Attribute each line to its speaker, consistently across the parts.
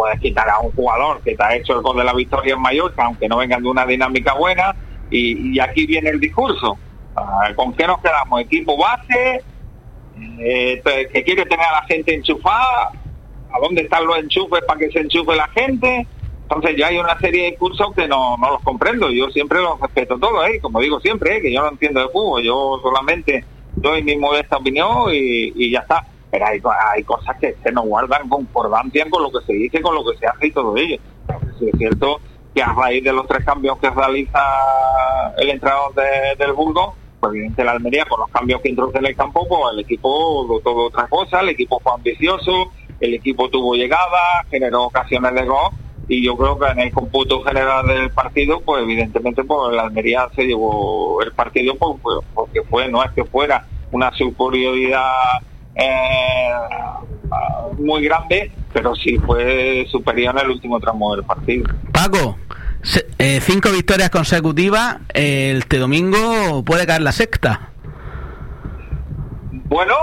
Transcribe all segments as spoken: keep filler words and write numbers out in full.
Speaker 1: puedes quitar a un jugador que te ha hecho el gol de la victoria en Mallorca, aunque no vengan de una dinámica buena, y, y aquí viene el discurso. ¿Con qué nos quedamos? Equipo base, eh, que quiere tener a la gente enchufada. ¿A dónde están los enchufes para que se enchufe la gente? Entonces ya hay una serie de discursos que no, no los comprendo. Yo siempre los respeto todos, ¿eh? Como digo siempre, ¿eh? Que yo no entiendo de fútbol. Yo solamente doy mi modesta opinión y, y ya está. Pero hay, hay cosas que se nos guardan concordancia con lo que se dice, con lo que se hace y todo ello. Sí, es cierto que a raíz de los tres cambios que realiza el entrenador de, del Burgos, pues evidentemente la Almería, con los cambios que introduce en el campo, pues el equipo dotó de otra cosa, el equipo fue ambicioso, el equipo tuvo llegada, generó ocasiones de gol, y yo creo que en el cómputo general del partido, pues evidentemente pues la Almería se llevó el partido pues, pues, porque fue, no es que fuera una superioridad eh, muy grande, pero sí fue superior en el último tramo del partido.
Speaker 2: Paco, se, eh, cinco victorias consecutivas, eh, este domingo puede caer la sexta.
Speaker 1: Bueno,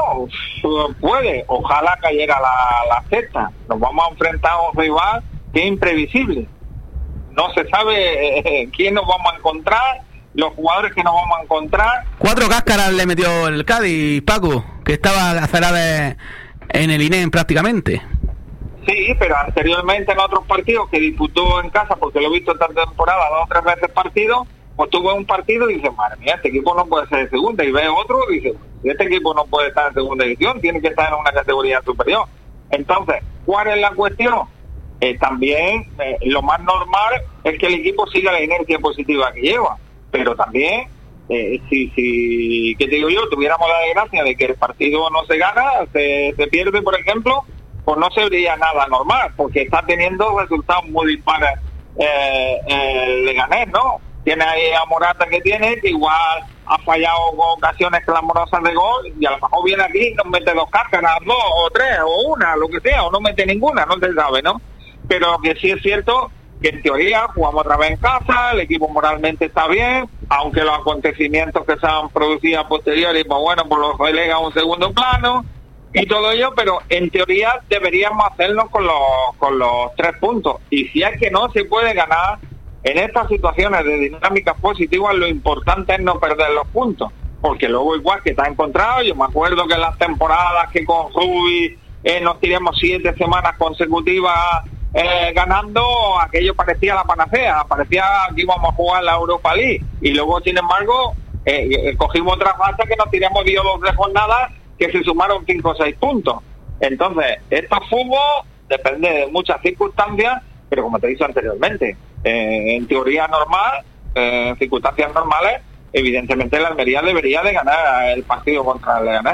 Speaker 1: puede, ojalá cayera la, la sexta. Nos vamos a enfrentar a un rival que es imprevisible. No se sabe eh, quién nos vamos a encontrar, los jugadores que nos vamos a encontrar.
Speaker 2: Cuatro cáscaras le metió el Cádiz, Paco, que estaba a cerrar en el I N E M prácticamente.
Speaker 1: Sí, pero anteriormente en otros partidos que disputó en casa, porque lo he visto esta temporada dos o tres veces partidos, pues tuve un partido y dices, madre mía, este equipo no puede ser de segunda, y ve otro y dices, este equipo no puede estar en segunda división, tiene que estar en una categoría superior. Entonces, ¿cuál es la cuestión? Eh, también eh, lo más normal es que el equipo siga la inercia positiva que lleva, pero también eh, si, si, ¿qué te digo yo? Tuviéramos la desgracia de que el partido no se gana, se, se pierde, por ejemplo, pues no sería nada normal, porque está teniendo resultados muy dispares eh, el Leganés, ¿no? Tiene ahí a Morata que tiene, que igual ha fallado ocasiones clamorosas de gol, y a lo mejor viene aquí y nos mete dos cáscaras, dos o tres o una, lo que sea, o no mete ninguna, no se sabe, ¿no? Pero que sí es cierto que en teoría jugamos otra vez en casa, el equipo moralmente está bien, aunque los acontecimientos que se han producido a posteriori, pues bueno, pues los relega a un segundo plano y todo ello, pero en teoría deberíamos hacerlo con los, con los tres puntos. Y si es que no se puede ganar en estas situaciones de dinámicas positivas, lo importante es no perder los puntos, porque luego igual que te has encontrado, yo me acuerdo que en las temporadas que con Rubi eh, nos tiramos siete semanas consecutivas eh, ganando, aquello parecía la panacea, parecía que íbamos a jugar la Europa League, y luego sin embargo eh, eh, cogimos otra fase que nos tiramos diez o tres jornadas que se sumaron cinco o seis puntos. Entonces, esto es fútbol, depende de muchas circunstancias, pero como te he dicho anteriormente, eh, en teoría normal, eh, en circunstancias normales, evidentemente la Almería debería de ganar el partido contra el Leganés.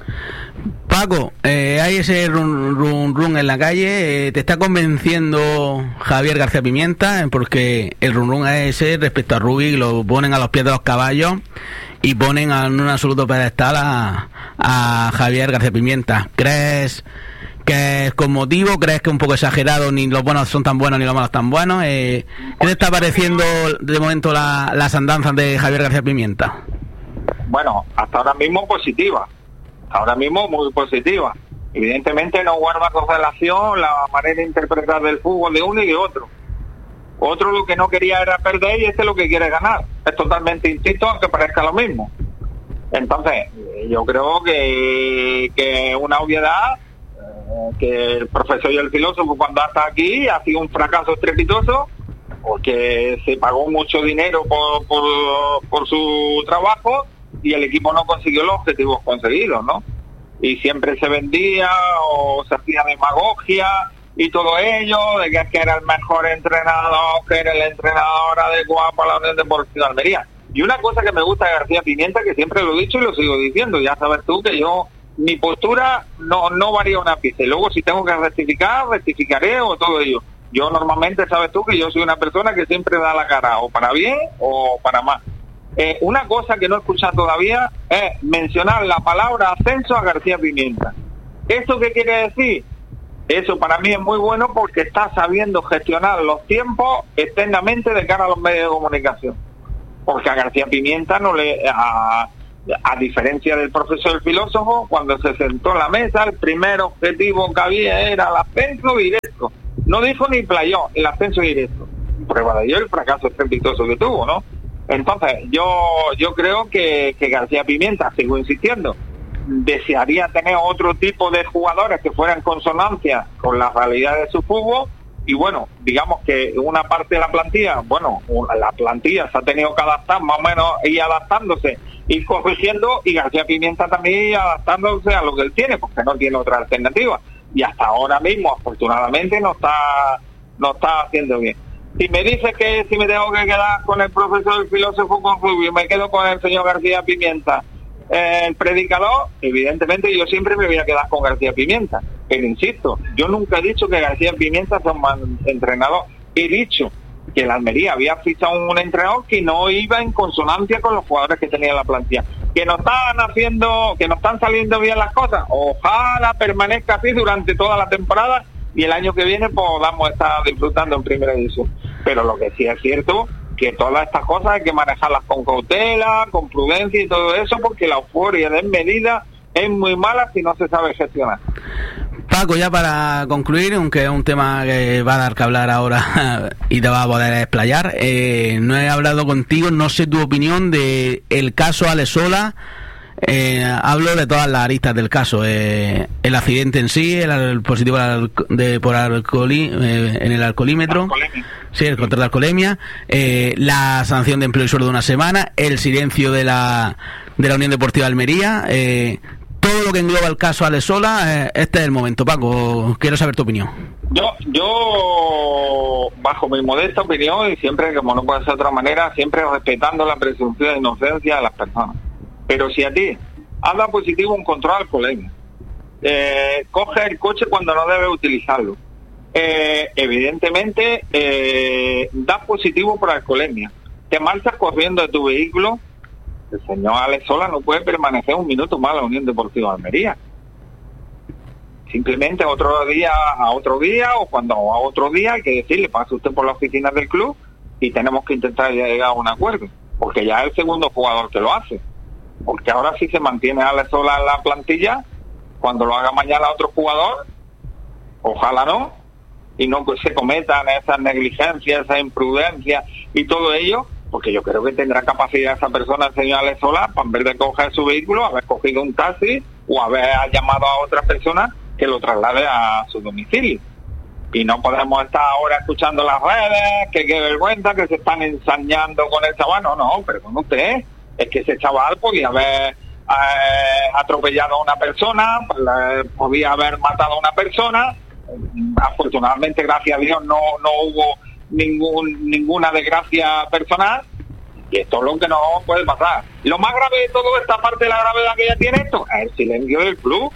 Speaker 2: Paco, eh, hay ese run, run, run en la calle, eh, ¿te está convenciendo Javier García Pimienta? Porque el run run es ese respecto a Rubí, lo ponen a los pies de los caballos y ponen en un absoluto pedestal a, a Javier García Pimienta. ¿Crees que es con motivo? ¿Crees que es un poco exagerado? Ni los buenos son tan buenos ni los malos tan buenos. Eh, ¿Qué te está pareciendo de momento la, las andanzas de Javier García Pimienta?
Speaker 1: Bueno, hasta ahora mismo positiva. Ahora mismo muy positiva. Evidentemente no guarda correlación la manera de interpretar del fútbol de uno y de otro. Otro lo que no quería era perder y este lo que quiere ganar. Es totalmente instinto, aunque parezca lo mismo. Entonces, yo creo que, que una obviedad, eh, que el profesor y el filósofo cuando está aquí ha sido un fracaso estrepitoso, porque se pagó mucho dinero por, por, por su trabajo y el equipo no consiguió los objetivos conseguidos, ¿no? Y siempre se vendía o se hacía demagogia y todo ello, de que, que era el mejor entrenador, que era el entrenador adecuado para la Unión Deportiva de Almería. Y una cosa que me gusta de García Pimienta, que siempre lo he dicho y lo sigo diciendo, ya sabes tú que yo, mi postura no, no varía una pizca. Y luego si tengo que rectificar, rectificaré o todo ello. Yo normalmente, sabes tú, que yo soy una persona que siempre da la cara, o para bien o para mal. Eh, una cosa que no he escuchado todavía es mencionar la palabra ascenso a García Pimienta. ¿Eso qué quiere decir? Eso para mí es muy bueno porque está sabiendo gestionar los tiempos externamente de cara a los medios de comunicación. Porque a García Pimienta no le a, A diferencia del profesor filósofo, cuando se sentó en la mesa, el primer objetivo que había era el ascenso directo. No dijo ni playó, el ascenso directo. Prueba de ello el fracaso estrepitoso que tuvo, ¿no? Entonces, yo yo creo que, que García Pimienta, sigo insistiendo, desearía tener otro tipo de jugadores que fueran en consonancia con la realidad de su fútbol. Y bueno, digamos que una parte de la plantilla, bueno, la plantilla se ha tenido que adaptar más o menos, y adaptándose y corrigiendo, y García Pimienta también adaptándose a lo que él tiene, porque no tiene otra alternativa. Y hasta ahora mismo, afortunadamente, no está no está haciendo bien. Si me dice que si me tengo que quedar con el profesor, el filósofo con Rubio, me quedo con el señor García Pimienta, eh, el predicador, evidentemente yo siempre me voy a quedar con García Pimienta. Pero insisto, yo nunca he dicho que García Pimienta sea un mal entrenador. He dicho que el Almería había fichado un entrenador que no iba en consonancia con los jugadores que tenía en la plantilla. Que no están haciendo, que no están saliendo bien las cosas. Ojalá permanezca así durante toda la temporada y el año que viene podamos estar disfrutando en primera división. Pero lo que sí es cierto, que todas estas cosas hay que manejarlas con cautela, con prudencia y todo eso, porque la euforia desmedida es muy mala si no se sabe gestionar.
Speaker 2: Paco, ya para concluir, aunque es un tema que va a dar que hablar ahora y te va a poder explayar, eh, no he hablado contigo, no sé tu opinión de el caso Alesola. Eh, hablo de todas las aristas del caso, eh, el accidente en sí, el, el positivo de, por alcoholi, eh, en el alcoholímetro, sí, el control de alcoholemia, eh, la sanción de empleo y sueldo de una semana, el silencio de la de la Unión Deportiva Almería, eh, todo lo que engloba el caso Alesola. Eh, este es el momento, Paco, quiero saber tu opinión.
Speaker 1: Yo, yo, bajo mi modesta opinión, y siempre, como no puede ser de otra manera, siempre respetando la presunción de inocencia de las personas. Pero si a ti has dado positivo un control de alcoholemia, eh, coges el coche cuando no debes utilizarlo, eh, evidentemente eh, das positivo por alcoholemia, te marchas corriendo de tu vehículo, el señor Alesola no puede permanecer un minuto más en la Unión Deportiva Almería. Simplemente otro día a otro día, o cuando a otro día hay que decirle, pase usted por la oficina del club y tenemos que intentar llegar a un acuerdo, porque ya es el segundo jugador que lo hace. Porque ahora sí se mantiene Alesola en la plantilla, cuando lo haga mañana otro jugador, ojalá no, y no pues se cometan esas negligencias, esas imprudencias y todo ello, porque yo creo que tendrá capacidad esa persona, el señor Alesola, para en vez de coger su vehículo, haber cogido un taxi o haber llamado a otra persona que lo traslade a su domicilio. Y no podemos estar ahora escuchando las redes, que qué vergüenza, que se están ensañando con el chaval. No, no, perdón usted, es que ese chaval podía haber eh, atropellado a una persona, podía haber matado a una persona. Afortunadamente, gracias a Dios, no no hubo ningún ninguna desgracia personal, y esto es lo que no puede pasar. Lo más grave de todo, esta parte de la gravedad que ya tiene esto, es el silencio del club.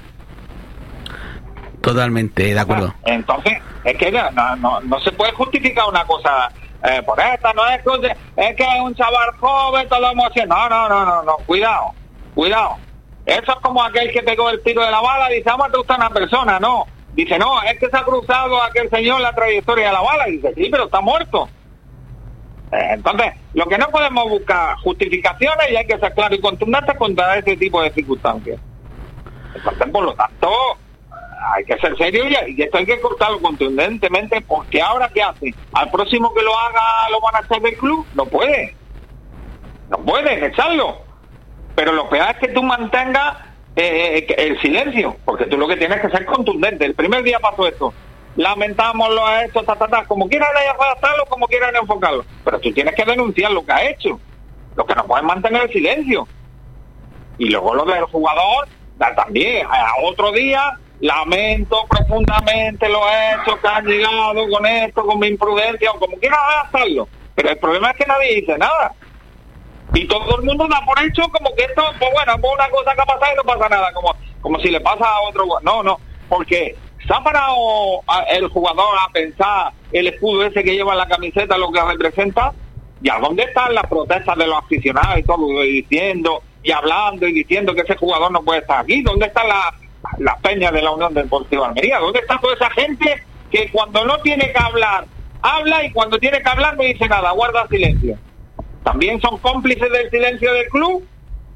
Speaker 2: Totalmente de acuerdo.
Speaker 1: Entonces, es que no, no, no se puede justificar una cosa eh, por esta, no es que, es que es un chaval joven, todo emocionado. No, no, no, no, no, cuidado, cuidado. Eso es como aquel que pegó el tiro de la bala y dice, vamos, te gusta una persona, no. Dice, no, es que se ha cruzado aquel señor la trayectoria de la bala. Y dice, sí, pero está muerto. Eh, entonces, lo que no podemos buscar justificaciones, y hay que ser claro y contundente contra ese tipo de circunstancias. Entonces, por lo tanto, hay que ser serio y, y esto hay que cortarlo contundentemente, porque ahora ¿qué hace? Al próximo que lo haga lo van a hacer del club. No puede. No puede echarlo. Pero lo peor es que tú mantengas Eh, el silencio, porque tú lo que tienes que ser contundente. El primer día pasó esto, lamentamos lo ha hecho, ta, ta, ta, como quieran redactarlo, como quieran enfocarlo, pero tú tienes que denunciar lo que ha hecho. Lo que no puedes mantener el silencio. Y luego lo del jugador, da, también a otro día, lamento profundamente los hechos que han llegado con esto, con mi imprudencia, o como quieran redactarlo, pero el problema es que nadie dice nada. Y todo el mundo da por hecho como que esto, pues bueno, pues una cosa que ha pasado y no pasa nada, como como si le pasa a otro. No, no, porque se ha parado el jugador a pensar el escudo ese que lleva en la camiseta, lo que representa, y a dónde están las protestas de los aficionados y todo, y diciendo, y hablando, y diciendo que ese jugador no puede estar aquí. ¿Dónde están las las peñas de la Unión Deportiva Almería? ¿Dónde está toda esa gente que cuando no tiene que hablar, habla, y cuando tiene que hablar no dice nada, guarda silencio? ¿También son cómplices del silencio del club?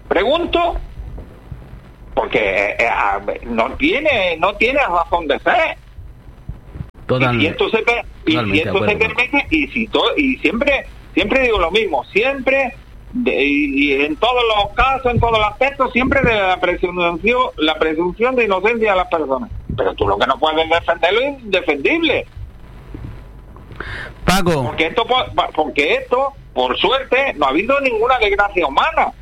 Speaker 1: Pregunto, porque eh, eh, no tiene no tiene razón de ser.
Speaker 2: Totalmente.
Speaker 1: Y si esto se, y si esto se permite, y si todo, y siempre siempre digo lo mismo, siempre de, y, y en todos los casos, en todos los aspectos, siempre de la presunción, la presunción de inocencia de las personas. Pero tú lo que no puedes defender lo indefendible.
Speaker 2: Paco.
Speaker 1: Porque esto, porque esto, por suerte, no ha habido ninguna desgracia humana.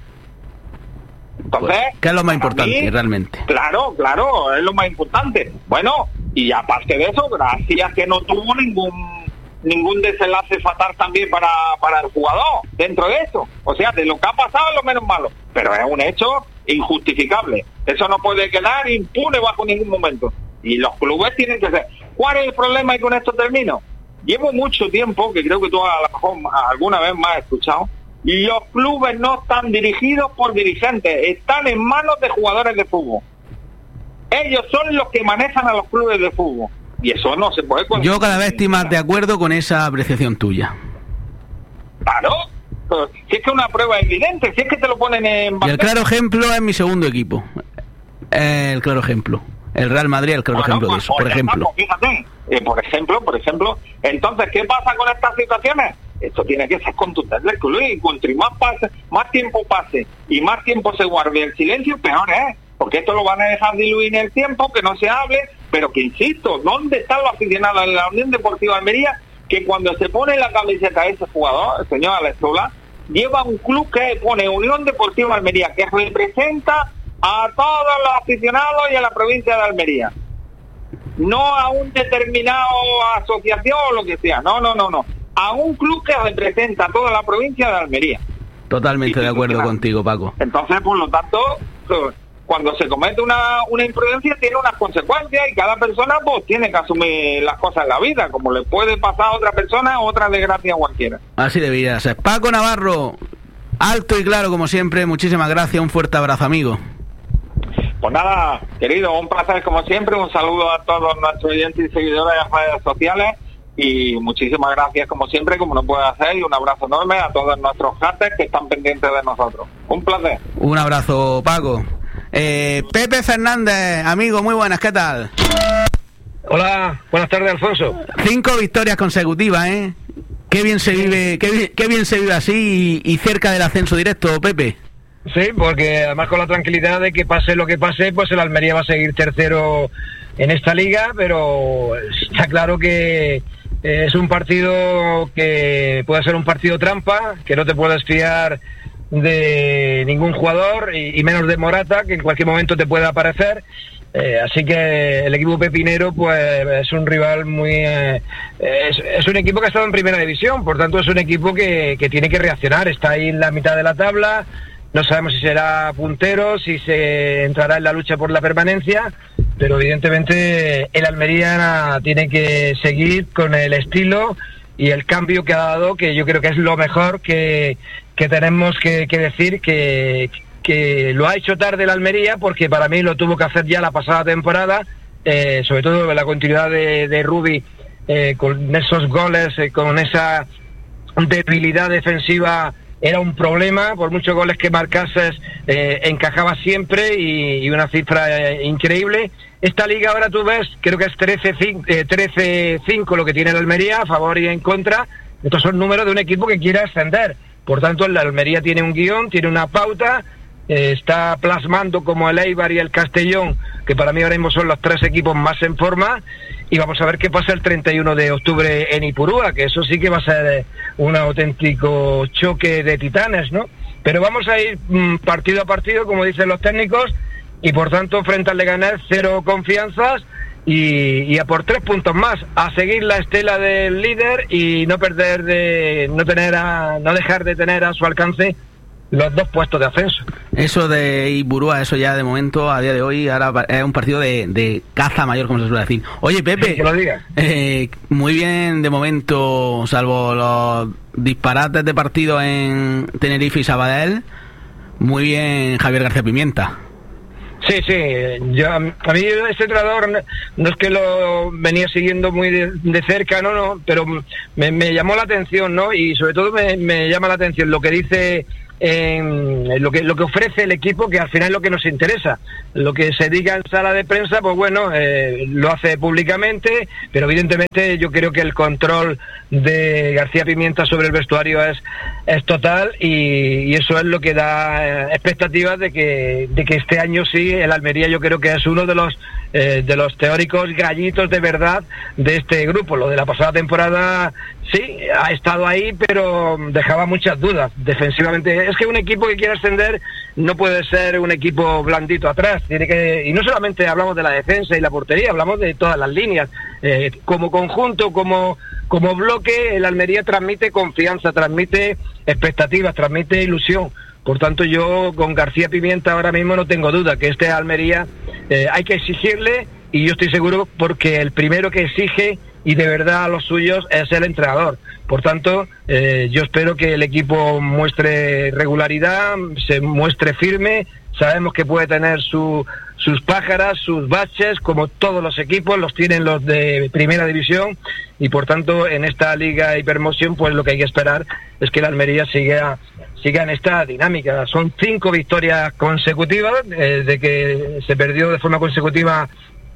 Speaker 1: Entonces,
Speaker 2: pues, ¿qué es lo más importante mí, realmente?
Speaker 1: Claro, claro, es lo más importante. Bueno, y aparte de eso, gracias que no tuvo ningún ningún desenlace fatal también para, para el jugador dentro de eso. O sea, de lo que ha pasado es lo menos malo. Pero es un hecho injustificable. Eso no puede quedar impune bajo ningún momento. Y los clubes tienen que ser. ¿Cuál es el problema? Y con esto termino. Llevo mucho tiempo, que creo que tú a lo mejor alguna vez más has escuchado, y los clubes no están dirigidos por dirigentes, están en manos de jugadores de fútbol. Ellos son los que manejan a los clubes de fútbol. Y eso no se puede...
Speaker 2: Yo cada vez estoy más de acuerdo con esa apreciación tuya.
Speaker 1: Claro, pero si es que una prueba evidente, si es que te lo ponen en...
Speaker 2: Y el claro ejemplo es mi segundo equipo. El claro ejemplo. El Real Madrid, el claro bueno, ejemplo pues, de eso, por ejemplo.
Speaker 1: Fíjate, eh, por ejemplo, por ejemplo, entonces, ¿qué pasa con estas situaciones? Esto tiene que ser contundente, y cuanto más pase, más tiempo pase y más tiempo se guarde el silencio, peor es, porque esto lo van a dejar diluir en el tiempo, que no se hable, pero que insisto, ¿dónde están los aficionados de la Unión Deportiva Almería que cuando se pone la camiseta de ese jugador, el señor Alex Solá, lleva un club que pone Unión Deportiva Almería, que representa a todos los aficionados y a la provincia de Almería, no a un determinado asociación o lo que sea, no, no, no, no, a un club que representa a toda la provincia de Almería.
Speaker 2: Totalmente de acuerdo contigo, Paco.
Speaker 1: Entonces, por lo tanto, cuando se comete una, una imprudencia tiene unas consecuencias y cada persona pues tiene que asumir las cosas en la vida, como le puede pasar a otra persona, otra desgracia cualquiera.
Speaker 2: Así debería ser. Paco Navarro, alto y claro como siempre, muchísimas gracias, un fuerte abrazo, amigo.
Speaker 1: Pues nada, querido, un placer como siempre, un saludo a todos nuestros oyentes y seguidores de las redes sociales y muchísimas gracias como siempre, como no puede hacer, y un abrazo enorme a todos nuestros haters que están pendientes de nosotros. Un placer.
Speaker 2: Un abrazo, Paco. Eh, Pepe Fernández, amigo, muy buenas, ¿qué tal?
Speaker 3: Hola, buenas tardes, Alfonso.
Speaker 2: Cinco victorias consecutivas, ¿eh? Qué bien se vive, qué bien, qué bien se vive así y, y cerca del ascenso directo, Pepe.
Speaker 3: Sí, porque además con la tranquilidad de que pase lo que pase, pues el Almería va a seguir tercero en esta liga, pero está claro que es un partido que puede ser un partido trampa, que no te puedes fiar de ningún jugador y, y menos de Morata, que en cualquier momento te puede aparecer. Eh, así que el equipo pepinero pues es un rival muy eh, es, es un equipo que ha estado en primera división, por tanto es un equipo que, que tiene que reaccionar, está ahí en la mitad de la tabla. No sabemos si será puntero, si se entrará en la lucha por la permanencia, pero evidentemente el Almería tiene que seguir con el estilo y el cambio que ha dado, que yo creo que es lo mejor que, que tenemos que, que decir, que, que lo ha hecho tarde el Almería, porque para mí lo tuvo que hacer ya la pasada temporada, eh, sobre todo la continuidad de, de Rubi, eh, con esos goles, eh, con esa debilidad defensiva. Era un problema, por muchos goles que marcases, eh, encajaba siempre y, y una cifra eh, increíble. Esta liga ahora tú ves, creo que es trece cinco lo que tiene el Almería, a favor y en contra. Estos son números de un equipo que quiere ascender. Por tanto, el Almería tiene un guión, tiene una pauta, eh, está plasmando como el Eibar y el Castellón, que para mí ahora mismo son los tres equipos más en forma. Y vamos a ver qué pasa el treinta y uno de octubre en Ipurúa, que eso sí que va a ser un auténtico choque de titanes, ¿no? Pero vamos a ir mmm, partido a partido, como dicen los técnicos, y por tanto frente al Leganés cero confianzas y, y a por tres puntos más, a seguir la estela del líder y no perder de, no tener a, no dejar de tener a su alcance los dos puestos de ascenso.
Speaker 2: Eso de Ipurúa, eso ya de momento, a día de hoy, ahora es un partido de, de caza mayor, como se suele decir. Oye, Pepe,
Speaker 3: que lo digas.
Speaker 2: Eh, muy bien de momento, salvo los disparates de partido en Tenerife y Sabadell, muy bien Javier García Pimienta.
Speaker 3: Sí, sí, yo, a mí este entrenador no, no es que lo venía siguiendo muy de, de cerca, no, no, pero me, me llamó la atención, ¿no? Y sobre todo me, me llama la atención lo que dice en lo que lo que ofrece el equipo, que al final es lo que nos interesa. Lo que se diga en sala de prensa, pues bueno, eh, lo hace públicamente, pero evidentemente yo creo que el control de García Pimienta sobre el vestuario es es total, y, y eso es lo que da expectativas de que de que este año sí el Almería, yo creo que es uno de los eh, de los teóricos gallitos de verdad de este grupo. Lo de la pasada temporada sí ha estado ahí, pero dejaba muchas dudas defensivamente. Es que un equipo que quiere ascender no puede ser un equipo blandito atrás, tiene que, y no solamente hablamos de la defensa y la portería, hablamos de todas las líneas. Eh, como conjunto, como como bloque, el Almería transmite confianza, transmite expectativas, transmite ilusión. Por tanto, yo con García Pimienta ahora mismo no tengo duda que este Almería eh, hay que exigirle, y yo estoy seguro porque el primero que exige y de verdad a los suyos es el entrenador. Por tanto, eh, yo espero que el equipo muestre regularidad, se muestre firme. Sabemos que puede tener su, sus pájaras, sus baches, como todos los equipos, los tienen los de primera división, y por tanto en esta Liga Hipermotion pues lo que hay que esperar es que la Almería siga, siga en esta dinámica. Son cinco victorias consecutivas, eh, de que se perdió de forma consecutiva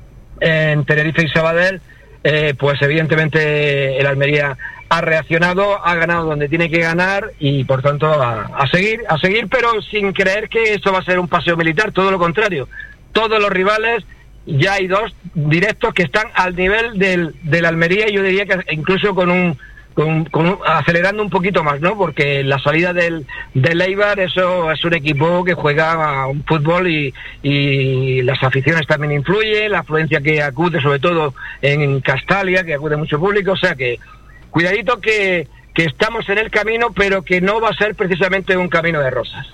Speaker 3: en Tenerife y Sabadell. Eh, pues evidentemente el Almería ha reaccionado, ha ganado donde tiene que ganar, y por tanto a, a seguir, a seguir, pero sin creer que esto va a ser un paseo militar, todo lo contrario. Todos los rivales, ya hay dos directos que están al nivel del, del Almería, y yo diría que incluso con un, con, con un, acelerando un poquito más, ¿no? Porque la salida del, del Eibar, eso es un equipo que juega un fútbol, y, y las aficiones también influyen, la afluencia que acude, sobre todo en Castalia, que acude mucho público, o sea que cuidadito que, que estamos en el camino, pero que no va a ser precisamente un camino de rosas.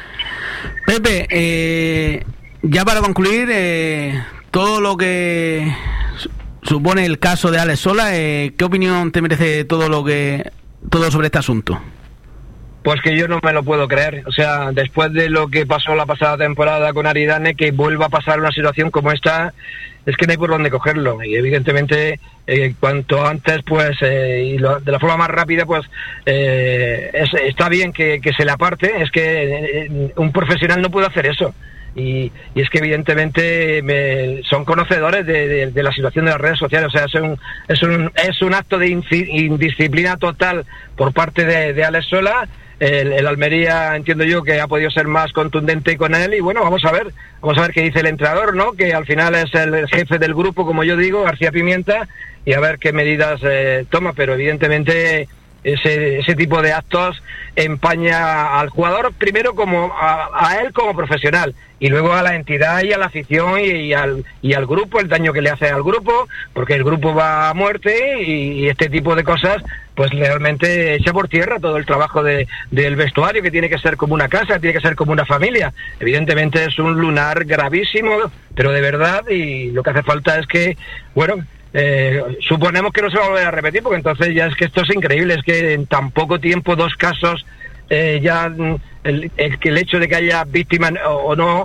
Speaker 2: Pepe, eh, ya para concluir, eh, todo lo que supone el caso de Alex Sola, eh, ¿qué opinión te merece todo lo que todo sobre este asunto?
Speaker 3: Pues que yo no me lo puedo creer. O sea, después de lo que pasó la pasada temporada con Aridane, que vuelva a pasar una situación como esta, es que no hay por dónde cogerlo. Y evidentemente, eh, cuanto antes, pues, eh, y lo, de la forma más rápida, pues, eh, es, está bien que, que se le aparte. Es que eh, un profesional no puede hacer eso. Y, y es que evidentemente me, son conocedores de, de, de la situación de las redes sociales. O sea, es un, es un, es un acto de indisciplina total por parte de, de Alex Sola. El, el Almería, entiendo yo, que ha podido ser más contundente con él, y bueno, vamos a ver, vamos a ver qué dice el entrenador, ¿no? Que al final es el jefe del grupo, como yo digo, García Pimienta, y a ver qué medidas eh, toma, pero evidentemente ese, ese tipo de actos empaña al jugador, primero como a, a él como profesional, y luego a la entidad y a la afición y, y al y al grupo, el daño que le hace al grupo, porque el grupo va a muerte, y, y este tipo de cosas pues realmente echa por tierra todo el trabajo de, del vestuario, que tiene que ser como una casa, tiene que ser como una familia. Evidentemente es un lunar gravísimo, pero de verdad, y lo que hace falta es que, bueno, eh, suponemos que no se va a volver a repetir, porque entonces ya es que esto es increíble, es que en tan poco tiempo dos casos, eh, ya el, el, el hecho de que haya víctimas o, o no,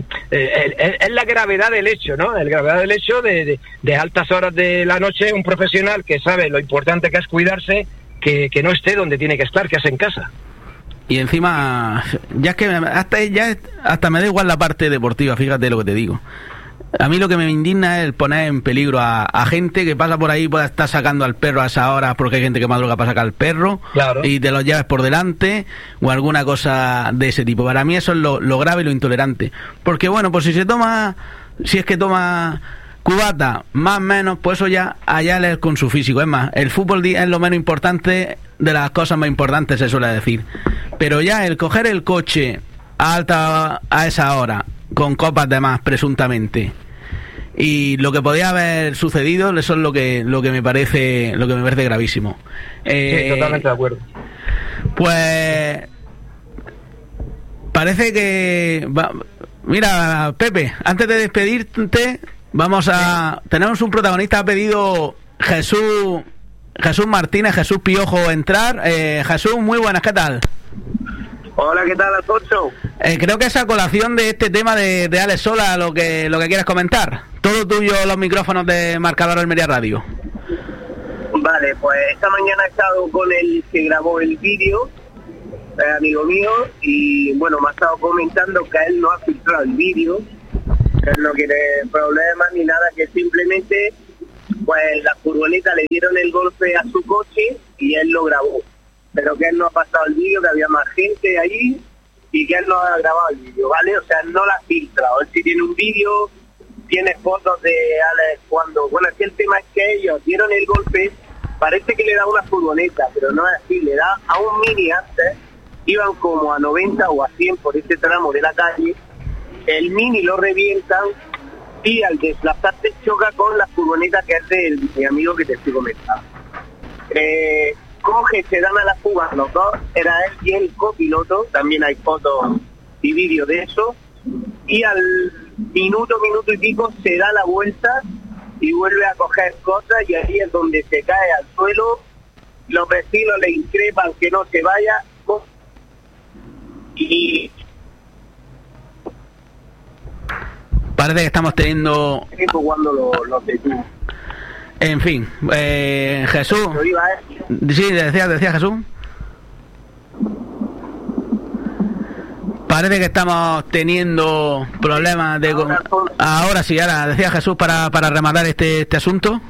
Speaker 3: eh, es la gravedad del hecho, ¿no? La gravedad del hecho de, de, de altas horas de la noche, un profesional que sabe lo importante que es cuidarse, que, que no esté donde tiene que estar, que es en casa.
Speaker 2: Y encima, ya es que hasta, ya hasta me da igual la parte deportiva, fíjate lo que te digo. A mí lo que me indigna es poner en peligro a, a gente que pasa por ahí, pueda estar sacando al perro a esa hora, porque hay gente que madruga para sacar al perro, claro, y te lo llevas por delante, o alguna cosa de ese tipo. Para mí eso es lo, lo grave y lo intolerante. Porque bueno, pues si se toma, si es que toma cubata, más o menos, pues eso ya allá es con su físico. Es más, el fútbol es lo menos importante de las cosas más importantes, se suele decir. Pero ya el coger el coche a alta a esa hora, con copas de más, presuntamente, y lo que podía haber sucedido, eso es lo que lo que me parece lo que me parece gravísimo.
Speaker 3: Eh, sí, totalmente de acuerdo.
Speaker 2: Pues parece que va, mira, Pepe, antes de despedirte, vamos a sí. Tenemos un protagonista, ha pedido Jesús Jesús Martínez, Jesús Piojo entrar. eh, Jesús, muy buenas, ¿qué tal?
Speaker 4: Hola, ¿qué tal, Alfonso?
Speaker 2: Eh, creo que es a colación de este tema de, de Alex Sola lo que lo que quieres comentar. Todo tuyo, los micrófonos de Marcador Almería Radio.
Speaker 4: Vale, pues esta mañana he estado con el que grabó el vídeo, es amigo mío, y bueno, me ha estado comentando que él no ha filtrado el vídeo, que él no quiere problemas ni nada, que simplemente pues la furgoneta le dieron el golpe a su coche y él lo grabó, pero que él no ha pasado el vídeo, que había más gente ahí y que él no ha grabado el vídeo, ¿vale? O sea, no la ha filtrado. Él sí tiene un vídeo, tiene fotos de Alex cuando... Bueno, aquí el tema es que ellos dieron el golpe, parece que le da una furgoneta, pero no es así, le da a un Mini antes, iban como a noventa o a cien por ese tramo de la calle, el Mini lo revientan y al desplazarse choca con la furgoneta que es de mi amigo que te estoy comentando. Eh, coge, se dan a la fuga los dos, era él y el copiloto, también hay fotos y vídeos de eso, y al minuto, minuto y pico se da la vuelta y vuelve a coger cosas y ahí es donde se cae al suelo, los vecinos le increpan que no se vaya y...
Speaker 2: Parece que estamos teniendo...
Speaker 4: cuando lo, lo detuvo.
Speaker 2: En fin, eh, Jesús... Sí, decía, decía Jesús. Parece que estamos teniendo problemas de... Ahora, ahora sí, ahora decía Jesús para, para rematar este, este asunto.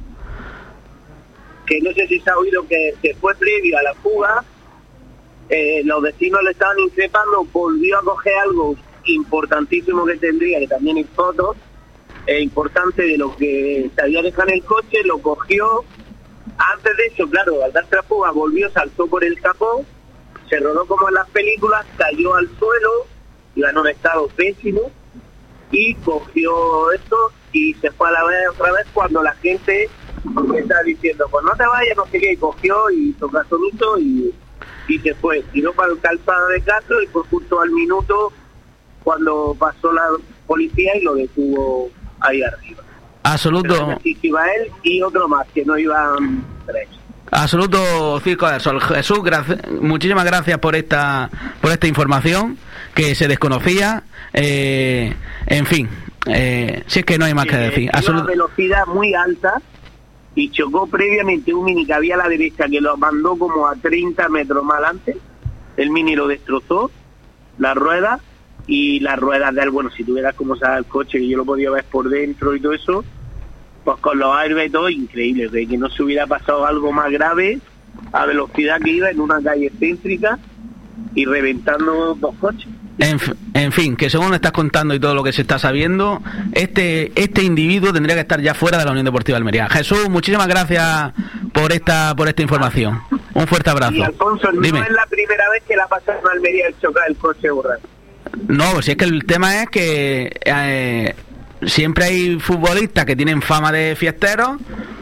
Speaker 4: Que no sé si se ha oído que se fue previo a la fuga, eh, los vecinos le estaban increpando, volvió a coger algo importantísimo que tendría, que también hay fotos, eh, importante de lo que se había dejado en el coche, lo cogió. Antes de eso, claro, al darse la fuga, volvió, saltó por el capó, se rodó como en las películas, cayó al suelo, iba en un estado pésimo, y cogió esto y se fue a la vez otra vez cuando la gente me estaba diciendo, pues no te vayas, no sé qué, y cogió y tocó a solito y, y se fue, tiró para el calzado de Castro y fue justo al minuto cuando pasó la policía y lo detuvo ahí arriba.
Speaker 2: Absoluto.
Speaker 4: Sí, iba él y otro más, que no iban tres.
Speaker 2: Absoluto circo del sol. Jesús, gracias, muchísimas gracias por esta por esta información que se desconocía. Eh, en fin, eh, si es que no hay más eh, que decir.
Speaker 4: Absolut- una velocidad muy alta y chocó previamente un Mini que había a la derecha que lo mandó como a treinta metros más adelante. El Mini lo destrozó, la rueda. Y las ruedas de él, bueno, si tuvieras como sale el coche, que yo lo podía ver por dentro y todo eso, pues con los airbags y todo, increíble, de que no se hubiera pasado algo más grave a velocidad que iba en una calle céntrica y reventando dos coches.
Speaker 2: En, en fin, que según estás contando y todo lo que se está sabiendo, este este individuo tendría que estar ya fuera de la Unión Deportiva Almería. Jesús, muchísimas gracias por esta por esta información. Un fuerte abrazo.
Speaker 4: Y Alfonso, no Dime. Es la primera vez que la pasa en Almería el chocar el coche borracho.
Speaker 2: No, si es que el tema es que eh, siempre hay futbolistas que tienen fama de fiesteros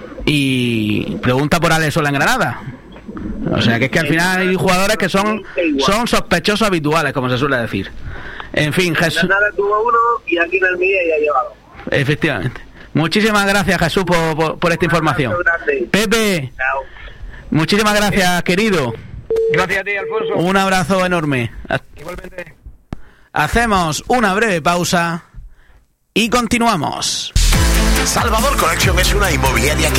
Speaker 2: y pregunta por Alex Sola en Granada. O sea que es que al final hay jugadores que son son sospechosos habituales, como se suele decir. En fin, Jesús.
Speaker 4: Granada tuvo uno y aquí en Almería ya ha llevado.
Speaker 2: Efectivamente. Muchísimas gracias, Jesús, por, por, por esta información. Pepe, Chao. Muchísimas gracias, querido.
Speaker 3: Gracias a ti, Alfonso.
Speaker 2: Un abrazo enorme.
Speaker 3: Igualmente.
Speaker 2: Hacemos una breve pausa y continuamos.
Speaker 5: Salvador Collection es una inmobiliaria que